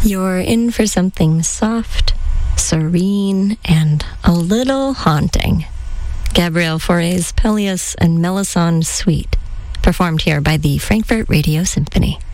You're in for something soft, serene, and a little haunting. Gabriel Fauré's Pelleas and Melisande Suite, performed here by the Frankfurt Radio Symphony.